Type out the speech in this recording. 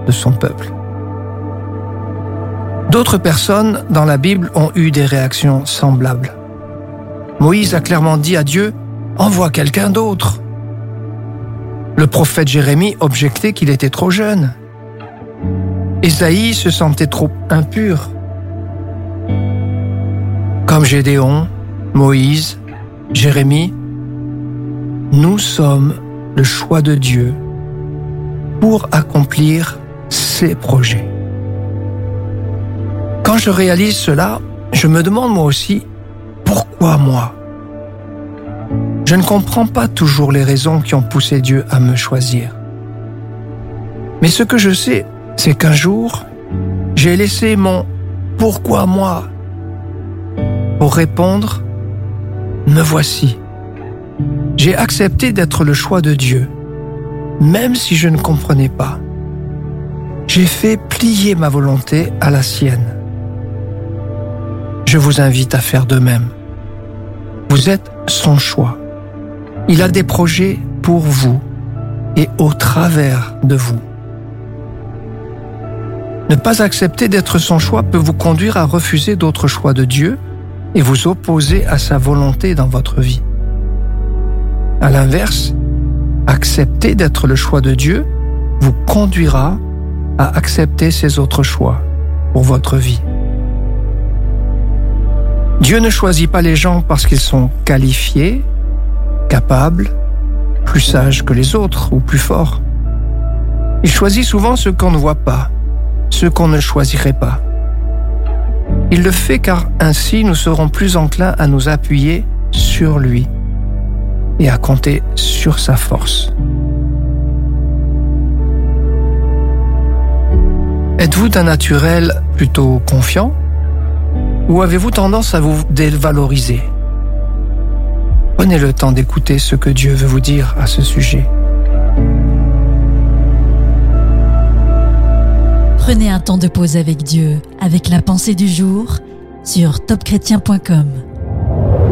de son peuple. D'autres personnes dans la Bible ont eu des réactions semblables. Moïse a clairement dit à Dieu « Envoie quelqu'un d'autre ». Le prophète Jérémie objectait qu'il était trop jeune. Ésaïe se sentait trop impur. Comme Gédéon, Moïse, Jérémie, nous sommes le choix de Dieu pour accomplir ses projets. Quand je réalise cela, je me demande moi aussi, pourquoi moi ? Je ne comprends pas toujours les raisons qui ont poussé Dieu à me choisir. Mais ce que je sais, c'est qu'un jour, j'ai laissé mon « pourquoi moi ?» pour répondre « me voici ». J'ai accepté d'être le choix de Dieu, même si je ne comprenais pas. J'ai fait plier ma volonté à la sienne. Je vous invite à faire de même. Vous êtes son choix. Il a des projets pour vous et au travers de vous. Ne pas accepter d'être son choix peut vous conduire à refuser d'autres choix de Dieu et vous opposer à sa volonté dans votre vie. À l'inverse, accepter d'être le choix de Dieu vous conduira à accepter ses autres choix pour votre vie. Dieu ne choisit pas les gens parce qu'ils sont qualifiés, capables, plus sages que les autres ou plus forts. Il choisit souvent ceux qu'on ne voit pas, ceux qu'on ne choisirait pas. Il le fait car ainsi nous serons plus enclins à nous appuyer sur lui et à compter sur sa force. Êtes-vous d'un naturel plutôt confiant ou avez-vous tendance à vous dévaloriser ? Prenez le temps d'écouter ce que Dieu veut vous dire à ce sujet. Prenez un temps de pause avec Dieu, avec la pensée du jour sur topchrétien.com.